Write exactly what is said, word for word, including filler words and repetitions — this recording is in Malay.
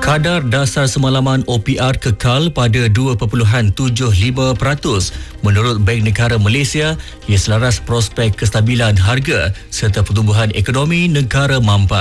Kadar dasar semalaman O P R kekal pada dua perpuluhan tujuh lima peratus menurut Bank Negara Malaysia, ia selaras prospek kestabilan harga serta pertumbuhan ekonomi negara mampan.